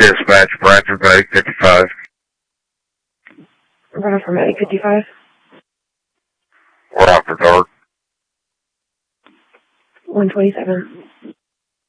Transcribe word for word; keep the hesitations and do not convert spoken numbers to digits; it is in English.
Dispatch, Bradford Bay, fifty-five. Bradford Bay, fifty-five. We're out for dark. one twenty-seven.